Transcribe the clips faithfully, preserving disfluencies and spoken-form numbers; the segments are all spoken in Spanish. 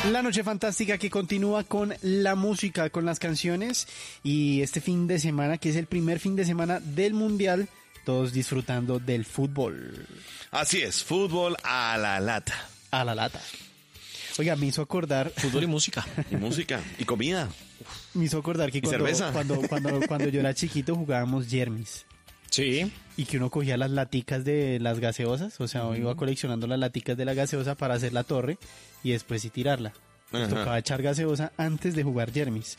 La noche fantástica que continúa con la música, con las canciones y este fin de semana que es el primer fin de semana del Mundial, todos disfrutando del fútbol. Así es, fútbol a la lata. A la lata. Oiga, me hizo acordar... Fútbol y música. Y música, y comida. Me hizo acordar que cuando, cerveza? cuando, cuando, cuando yo era chiquito jugábamos yermis. Sí. Y que uno cogía las laticas de las gaseosas, o sea, iba coleccionando las laticas de la gaseosa para hacer la torre y después sí tirarla. Nos Ajá. tocaba echar gaseosa antes de jugar yermis.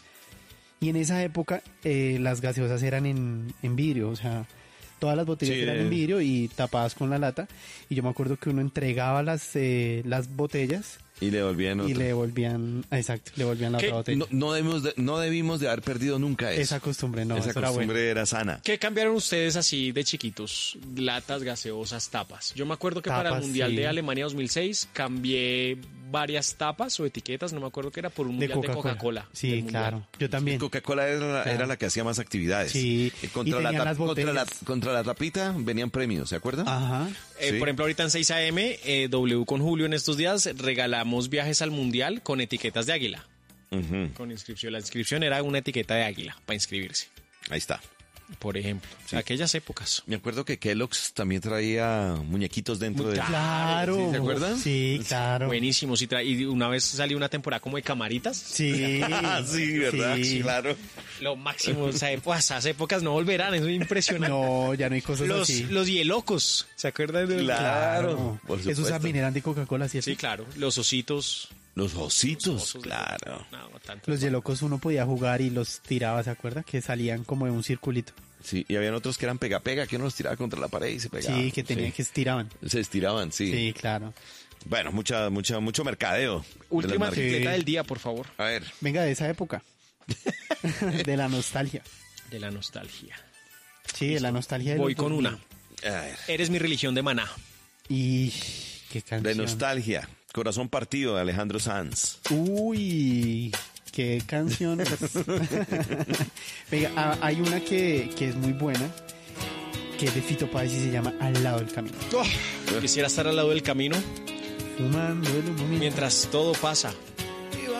Y en esa época eh, las gaseosas eran en, en vidrio, o sea, todas las botellas Sí, eran eh. en vidrio y tapadas con la lata. Y yo me acuerdo que uno entregaba las, eh, las botellas Y le volvían y otra. le devolvían, exacto, le volvían la ¿Qué? otra botella. No, no, debimos de, no debimos de haber perdido nunca eso. Esa costumbre, no, Esa eso era costumbre bueno. era sana. ¿Qué cambiaron ustedes así de chiquitos? Latas, gaseosas, tapas. Yo me acuerdo que para el Tapas, Mundial sí. de Alemania dos mil seis cambié varias tapas o etiquetas, no me acuerdo qué era, por un De Mundial de Coca-Cola. Coca-Cola. Sí, del Mundial. claro. Yo también. Coca-Cola era, la- Claro. era la que hacía más actividades. Sí, Y contra, y la, tenían tap- las contra, la, botellas. contra la tapita venían premios, ¿se acuerda? Ajá. Eh, Sí. Por ejemplo, ahorita en seis a eme, eh, W con Julio en estos días regalamos viajes al Mundial con etiquetas de águila. Ujú. Con inscripción. La inscripción era una etiqueta de águila para inscribirse, Ahí está. por ejemplo. Sí. Aquellas épocas. Me acuerdo que Kellogg's también traía muñequitos dentro de... Claro. ¿Sí se acuerdan? Sí, claro. Buenísimos. Y, tra- y una vez salió una temporada como de camaritas. Sí. Ah, sí, ¿verdad? Sí. Claro. Lo máximo. O sea, pues, esas épocas no volverán. Es impresionante. No, ya no hay cosas Los, así. los hielocos. ¿Se acuerdan de Claro. Por Esos supuesto. también eran de Coca-Cola, ¿cierto? Sí, claro. Los ositos. Los ositos, Los osos de- claro. No, tanto. Los yelocos uno podía jugar y los tiraba, ¿se acuerda? Que salían como de un circulito. Sí, y habían otros que eran pega-pega, que uno los tiraba contra la pared y se pegaban. Sí, que tenían que estiraban. Se estiraban, sí. Sí, claro. Bueno, mucha, mucha, mucho mercadeo. de las Última marcas. etiqueta Sí. del día, por favor. A ver, Venga, de esa época. De la nostalgia. De la nostalgia. Sí, de la nostalgia. de Voy los con dos una. mil. a ver. Eres mi religión de Maná. Y qué De canción. nostalgia. Corazón partido de Alejandro Sanz. Uy, qué canción. Venga, ah, hay una que, que es muy buena, que es de Fito Páez y se llama Al lado del camino. Quisiera estar al lado del camino Fumando el humo mientras todo pasa.